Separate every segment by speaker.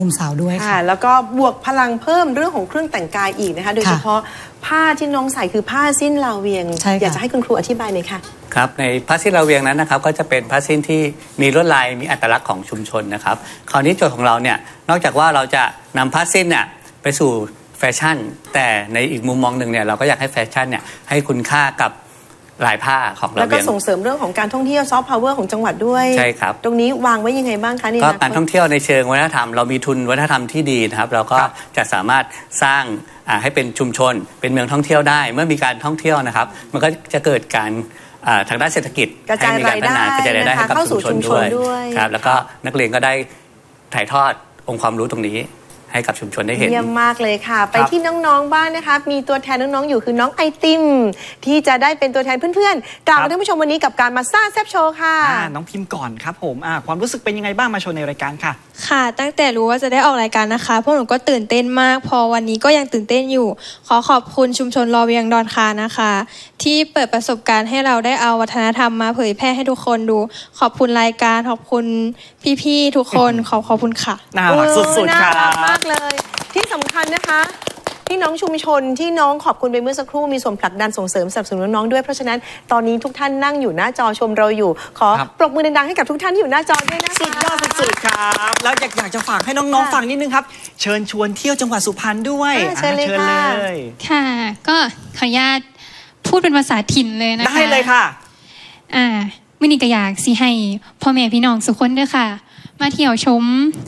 Speaker 1: มุมสาวด้วยค่ะ
Speaker 2: แล้วก็บวกพลังเพิ่มเรื่องของเครื่องแต่งกายอีกนะคะโดยเฉพาะผ้าที่น้องใส่คือผ้าสิ้นลาเวียงอยากจะให้คุณครูอธิบายหน่อยค่ะ
Speaker 3: ครับในผ้าสิ้นลาเวียงนั้นนะครับก็จะเป็นผ้าสิ้นที่มีลวดลายมีอัตลักษณ์ของชุมชนนะครับคราวนี้โจทย์ของเราเนี่ยนอกจากว่าเราจะนำผ้าสิ้นเนี่ยไปสู่แฟชั่นแต่ในอีกมุมมองหนึ่งเนี่ยเราก็อยากให้แฟชั่นเนี่ยให้คุณค่ากับลายผ้าของลาเวียงแล้วก็
Speaker 2: ส่งเสริมเรื่องของการท่องเที่ยวซอฟต์พาวเวอร์ของจังหวัดด้วย
Speaker 3: ใช่ครับ
Speaker 2: ตรงนี้วางไว้ยังไงบ้างคะนี่
Speaker 3: ก็การท่องเที่ยวในเชิงวัฒนธรรมเรามีทุนวัฒนธรรมที่ดีนะครับเราก็จะสามารถสร้างให้เป็นชุมชนเป็นเมืองท่องเที่ยวได้เมื่อมีการท่องเที่ยวนะครับมันก็จะเกิดการทางด้านเศรษฐกิจ
Speaker 2: ให้มีการพัฒนากระจายรายได้ให้กับชุมชนด้วย
Speaker 3: ครับแล้วก็นักเรียนก็ได้ถ่ายทอดองค์ความรู้ตรงนี้ให้กับชุมชนได้เห็น
Speaker 2: เยี่ยมมากเลยค่ะไปที่น้องๆบ้างนะคะมีตัวแทนน้องๆอยู่คือน้องไอติมที่จะได้เป็นตัวแทนเพื่อนๆกล่าวกับท่านผู้ชมวันนี้กับการมาซ่าแซ่บโชว์ค่ะ
Speaker 4: น้องพิมพ์ก่อนครับผมความรู้สึกเป็นยังไงบ้างมาโชว์ในรายการค่ะ
Speaker 5: ค่ะตั้งแต่รู้ว่าจะได้ออกรายการนะคะพวกหนูก็ตื่นเต้นมากพอวันนี้ก็ยังตื่นเต้นอยู่ขอบคุณชุมชนลาเวียงดอนคานะคะที่เปิดประสบการณ์ให้เราได้เอาวัฒนธรรมมาเผยแพร่ให้ทุกคนดูขอบคุณรายการขอบคุณพี่ๆทุกคนขอบคุณค่ะ
Speaker 4: น่ารักสุดๆค่ะ
Speaker 2: น่ารักมากเลยที่สำคัญนะคะที่น้องชุมชนที่น้องขอบคุณไปเมื่อสักครู่มีส่วนผลักดันส่งเสริมสนับสนุนน้องด้วยเพราะฉะนั้นตอนนี้ทุกท่านนั่งอยู่หน้าจอชมเราอยู่ขอปรบมือดังๆให้กับทุกท่านที่อยู่หน้าจอด้วยนะคะ
Speaker 4: สุดยอดสุดๆครับแล้วอยากจะฝากให้น้องๆฟังนิดนึงครับเชิญชวนเที่ยวจังหวัดสุพรรณด้วย
Speaker 2: เชิญเลย
Speaker 6: ค่ะก็ขออนุญาตพูดเป็นภาษาถิ่นเลยนะคะ
Speaker 4: ได้เลยค่ะ
Speaker 6: มื้อนี้ก็อยากสิให้พ่อแม่พี่น้องสุขคนด้วยค่ะมาเที่ยวชม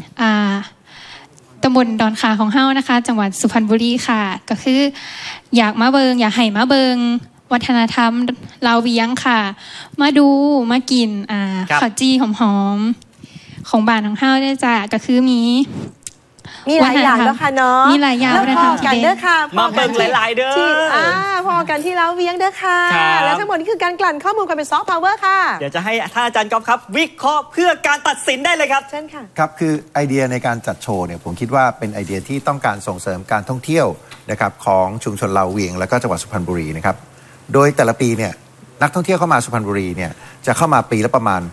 Speaker 6: ตำบลดอนคาของเฮานะคะจังหวัดสุพรรณบุรีค่ะก็คืออยากให้มาเบิงวัฒนธรรมลาวเวียงค่ะมาดูมากินข้าวจี้หอมๆของบ้านของเฮาได้จ้ะก็คือมี
Speaker 2: หลายอย่างแล้วค่ะเนาะ
Speaker 6: มีหลายอย่าง
Speaker 2: แล้วพอกันเด้อค่ะ
Speaker 4: มาเบิ่งหลายๆเด้อ
Speaker 2: พอกันที่ลาวเวียงเด้อค่ะแล้วทั้งหมดนี้คือการกลั่นข้อมูลกันเป็นซอฟต์พาวเวอร์ค่ะ
Speaker 4: เดี๋ยวจะให้ท่านอาจารย์ก๊อฟครับวิเคราะห์เพื่อการตัดสินได้เลยครับ
Speaker 2: เช่นค่ะ
Speaker 7: ครับคือไอเดียในการจัดโชว์เนี่ยผมคิดว่าเป็นไอเดียที่ต้องการส่งเสริมการท่องเที่ยวนะครับของชุมชนลาวเวียงแล้วก็จังหวัดสุพรรณบุรีนะครับโดยแต่ละปีเนี่ยนักท่องเที่ยวเข้ามาสุพรรณบุรีเนี่ยจะเข้ามาปีละประมาณ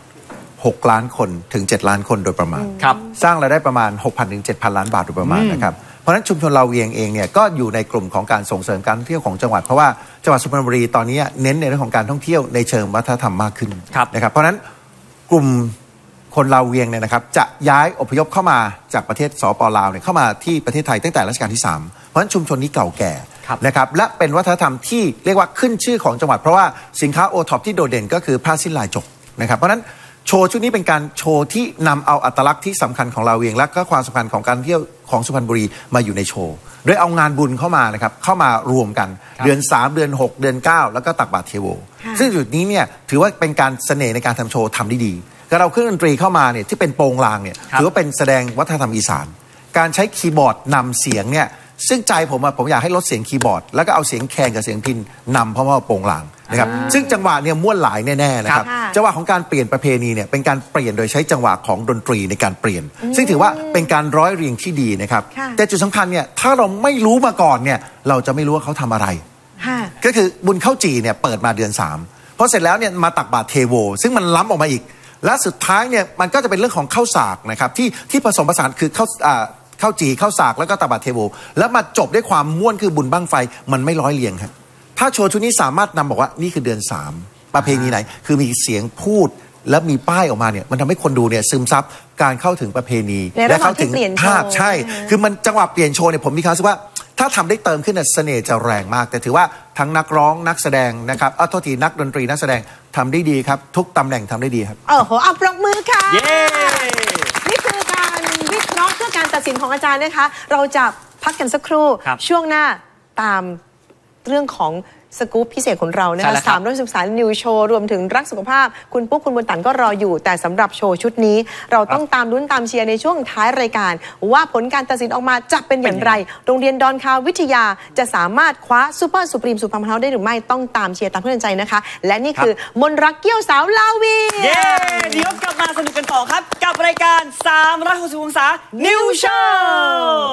Speaker 7: 6 ล้านคนถึง7 ล้านคนโดยประมาณสร้างรายได้ประมาณ 6,000 ถึง 7,000 ล้านบาทโดยประมาณนะครับเพราะฉะนั้นชุมชนลาวเวียงเองเนี่ยก็อยู่ในกลุ่มของการส่งเสริมการท่องเที่ยวของจังหวัดเพราะว่าจังหวัดสุพรรณบุรีตอนนี้เน้นในเรื่องของการท่องเที่ยวในเชิงวัฒนธรรมมากขึ้นนะครับเพราะฉะนั้นกลุ่มคนลาวเวียงเนี่ยนะครับจะย้ายอพยพเข้ามาจากประเทศสปลาวเนี่ยเข้ามาที่ประเทศไทยตั้งแต่รัชกาลที่3เพราะฉะนั้นชุมชนนี้เก่าแก่นะครับและเป็นวัฒนธรรมที่เรียกว่าขึ้นชื่อของจังหวัดเพราะว่าสินค้าโอท็อปที่โดดเด่นก็คือผ้าสิ้นลายจกนะครับเพราะฉะนั้นโชว์ชุดนี้เป็นการโชว์ที่นำเอาอัตลักษณ์ที่สำคัญของลาวเวียงและก็ความสำคัญของการเที่ยวของสุพรรณบุรีมาอยู่ในโชว์โดยเอางานบุญเข้ามานะครับเข้ามารวมกันเดือน3เดือน6เดือน9แล้วก็ตักบาตรเทโวซึ่งจุดนี้เนี่ยถือว่าเป็นการเสน่ห์ในการทำโชว์ทำได้ดีก็เราเครื่องดนตรีเข้ามาเนี่ยที่เป็นโปงลางเนี่ยถือว่าเป็นแสดงวัฒนธรรมอีสานการใช้คีย์บอร์ดนำเสียงเนี่ยซึ่งใจผมอยากให้ลดเสียงคีย์บอร์ดแล้วก็เอาเสียงแคนกับเสียงพิณนำเพราะว่าโปงลางนะครับซึ่งจังหวะเนี่ยม้วนหลายแน่ๆนะครับจังหวะของการเปลี่ยนประเพณีเนี่ยเป็นการเปลี่ยนโดยใช้จังหวะของดนตรีในการเปลี่ยนซึ่งถือว่าเป็นการร้อยเรียงที่ดีนะครับแต่จุดสำคัญเนี่ยถ้าเราไม่รู้มาก่อนเนี่ยเราจะไม่รู้ว่าเขาทำอะไรก็คือบุญข้าวจี่เนี่ยเปิดมาเดือน3พอเสร็จแล้วเนี่ยมาตักบาตรเทโวซึ่งมันล้ำออกมาอีกและสุดท้ายเนี่ยมันก็จะเป็นเรื่องของข้าวสากนะครับที่ผสมผสานคือข้าวจี่ข้าวสากแล้วก็ตักบาตรเทโวแล้วมาจบด้วยความม่วนคือบุญบั้งไฟมันไม่ร้อยเรียงครับถ้าโชว์ชุดนี้สามารถนำบอกว่านี่คือเดือน3ประเพณีไหนคือมีเสียงพูดแล้วมีป้ายออกมาเนี่ยมันทำให้คนดูเนี่ยซึมซับการเข้าถึงประเพณีและเข้าถึงภาพใช่คือมันจังหวะเปลี่ยนโชว์เนี่ยผมมีความรู้สึกว่าถ้าทำได้เติมขึ้นเสน่ห์จะแรงมากแต่ถือว่าทั้งนักร้องนักแสดงนะครับโทษทีนักดนตรีนักแสดงทำได้ดีครับทุกตำแหน่งทำได้ดีครับ
Speaker 2: ปรบมือค่ะนี่คือการวิเคราะห์เพื่อการตัดสินของอาจารย์นะคะเราจะพักกันสักครู่ช่วงหน้าตามเรื่องของสกู๊ปพิเศษของเรานะคะ313นิวโชว์รวมถึงรักสุขภาพคุณปุ๊กคุณบุญตันก็รออยู่แต่สำหรับโชว์ชุดนี้เราต้องตามลุ้นตามเชียร์ในช่วงท้ายรายการว่าผลการตัดสินออกมาจะเป็นอย่างไรโรงเรียนดอนคาวิทยาจะสามารถคว้าซูเปอร์สุพรีมสุพรรณเฮาได้หรือไม่ต้องตามเชียร์ตามเพื่อนใจนะคะและนี่คือมนรักเกี้ยวสาวลาวี
Speaker 4: เดี๋ยวกลับมาสนุกกันต่อครับกับรายการ360องศานิวโชว์